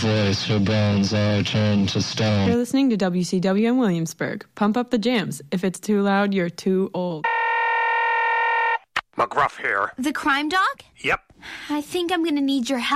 voice, her bones are turned to stone. You're listening to WCW in Williamsburg. Pump up the jams. If it's too loud, you're too old. McGruff here. The crime dog? Yep. I think I'm going to need your help.